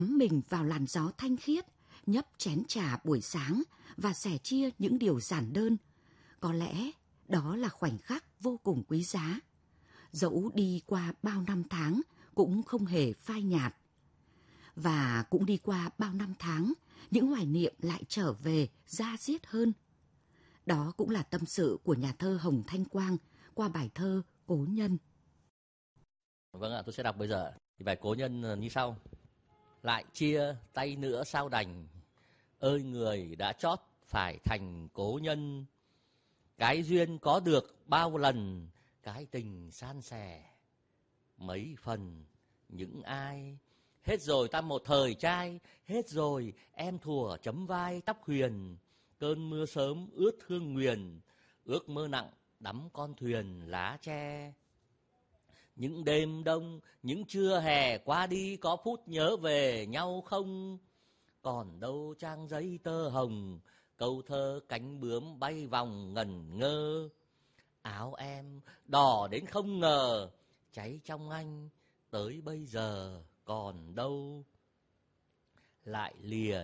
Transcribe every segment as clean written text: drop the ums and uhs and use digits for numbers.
mình vào làn gió thanh khiết, nhấp chén trà buổi sáng và sẻ chia những điều giản đơn. Có lẽ đó là khoảnh khắc vô cùng quý giá. Dẫu đi qua bao năm tháng cũng không hề phai nhạt. Và cũng đi qua bao năm tháng, những hoài niệm lại trở về da diết hơn. Đó cũng là tâm sự của nhà thơ Hồng Thanh Quang qua bài thơ Cố Nhân. Vâng ạ, tôi sẽ đọc bây giờ bài Cố Nhân như sau. Lại chia tay nữa sao đành, ơi người đã chót phải thành cố nhân. Cái duyên có được bao lần, cái tình san sẻ mấy phần. Những ai hết rồi ta một thời trai, hết rồi em thùa chấm vai tóc huyền. Cơn mưa sớm ướt hương nguyền, ước mơ nặng đắm con thuyền lá tre. Những đêm đông, những trưa hè qua đi có phút nhớ về nhau không? Còn đâu trang giấy tơ hồng, câu thơ cánh bướm bay vòng ngẩn ngơ. Áo em đỏ đến không ngờ, cháy trong anh tới bây giờ còn đâu. Lại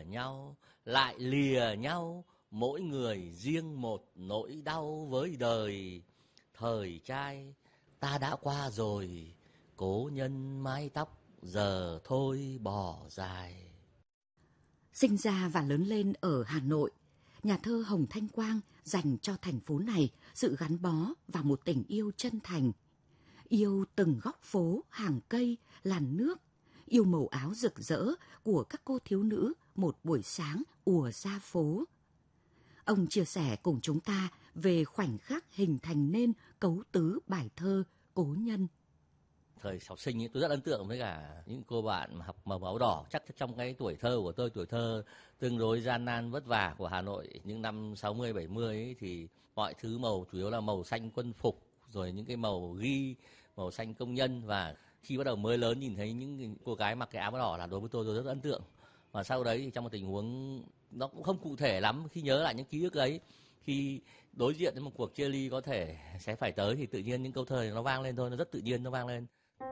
lìa nhau, mỗi người riêng một nỗi đau với đời. Thời trai ta đã qua rồi, cố nhân mái tóc giờ thôi bỏ dài. Sinh ra và lớn lên ở Hà Nội, nhà thơ Hồng Thanh Quang dành cho thành phố này sự gắn bó và một tình yêu chân thành. Yêu từng góc phố, hàng cây, làn nước, yêu màu áo rực rỡ của các cô thiếu nữ một buổi sáng ùa ra phố. Ông chia sẻ cùng chúng ta về khoảnh khắc hình thành nên cấu tứ bài thơ Cố Nhân. Thời học sinh ấy, tôi rất ấn tượng với cả những cô bạn học màu áo đỏ. Chắc trong cái tuổi thơ của tôi, tuổi thơ tương đối gian nan vất vả của Hà Nội những năm 60, 70 ấy, thì mọi thứ màu chủ yếu là màu xanh quân phục, rồi những cái màu ghi, màu xanh công nhân. Và khi bắt đầu mới lớn nhìn thấy những cô gái mặc cái áo đỏ là đối với tôi rất ấn tượng. Và sau đấy thì trong một tình huống nó cũng không cụ thể lắm, khi nhớ lại những ký ức ấy, khi đối diện với một cuộc chia ly có thể sẽ phải tới, thì tự nhiên những câu thơ nó vang lên thôi, nó rất tự nhiên nó vang lên.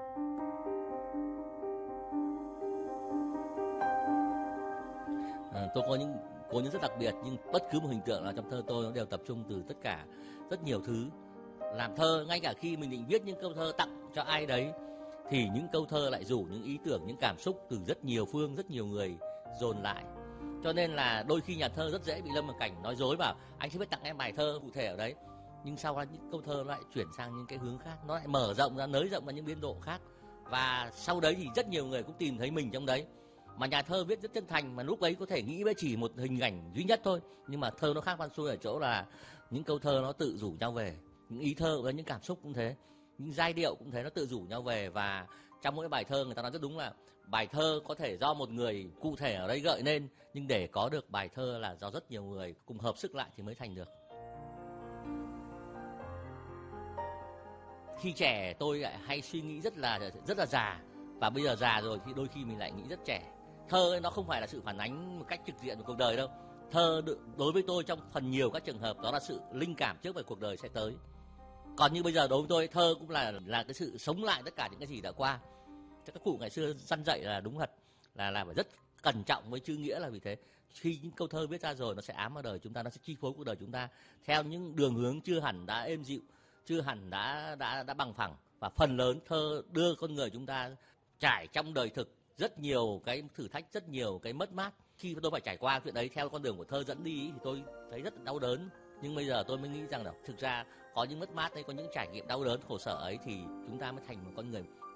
Tôi có những cố nhân rất đặc biệt, nhưng bất cứ một hình tượng nào trong thơ tôi nó đều tập trung từ tất cả rất nhiều thứ. Làm thơ, ngay cả khi mình định viết những câu thơ tặng cho ai đấy, thì những câu thơ lại rủ những ý tưởng, những cảm xúc từ rất nhiều phương, rất nhiều người dồn lại. Cho nên là đôi khi nhà thơ rất dễ bị lâm vào cảnh nói dối, bảo anh sẽ biết tặng em bài thơ cụ thể ở đấy, nhưng sau đó những câu thơ nó lại chuyển sang những cái hướng khác, nó lại mở rộng ra, nới rộng ra những biên độ khác. Và sau đấy thì rất nhiều người cũng tìm thấy mình trong đấy. Mà nhà thơ viết rất chân thành, mà lúc ấy có thể nghĩ với chỉ một hình ảnh duy nhất thôi, nhưng mà thơ nó khác văn xuôi ở chỗ là những câu thơ nó tự rủ nhau về, những ý thơ và những cảm xúc cũng thế, những giai điệu cũng thế, nó tự rủ nhau về. Và trong mỗi bài thơ người ta nói rất đúng là bài thơ có thể do một người cụ thể ở đây gợi nên, nhưng để có được bài thơ là do rất nhiều người cùng hợp sức lại thì mới thành được. Khi trẻ tôi lại hay suy nghĩ rất là già, và bây giờ già rồi thì đôi khi mình lại nghĩ rất trẻ. Thơ ấy, nó không phải là sự phản ánh một cách trực diện của cuộc đời đâu. Thơ đối với tôi trong phần nhiều các trường hợp đó là sự linh cảm trước về cuộc đời sẽ tới. Còn như bây giờ đối với tôi, thơ cũng là cái sự sống lại tất cả những cái gì đã qua. Các cụ ngày xưa răn dạy là đúng thật, là phải rất cẩn trọng với chữ nghĩa, là vì thế khi những câu thơ viết ra rồi nó sẽ ám vào đời chúng ta, nó sẽ chi phối cuộc đời chúng ta theo những đường hướng chưa hẳn đã êm dịu, chưa hẳn đã bằng phẳng. Và phần lớn thơ đưa con người chúng ta trải trong đời thực rất nhiều cái thử thách, rất nhiều cái mất mát. Khi tôi phải trải qua chuyện đấy theo con đường của thơ dẫn đi thì tôi thấy rất đau đớn. Nhưng bây giờ tôi mới nghĩ rằng là thực ra có những mất mát đấy, có những trải nghiệm đau đớn khổ sở ấy thì chúng ta mới thành một con người